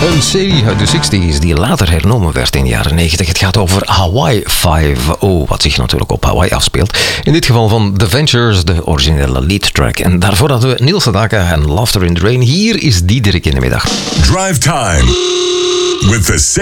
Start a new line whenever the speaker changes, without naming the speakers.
Een serie uit de 60s die later hernomen werd in de jaren 90. Het gaat over Hawaii 5-0, wat zich natuurlijk op Hawaii afspeelt. In dit geval van The Ventures, de originele lead track. En daarvoor hadden we Neil Sedaka en Laughter in the Rain. Hier is Diederik in de middag.
Drive Time with the